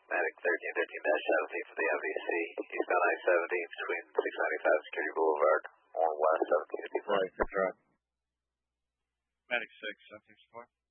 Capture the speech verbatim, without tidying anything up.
Matic thirteen thirteen seventeen for the M V C. Eastbound I seventy between six ninety-five Security Boulevard, Warren West seventeen fifty-four. Right, that's right. Matic six, seventeen fifty-four.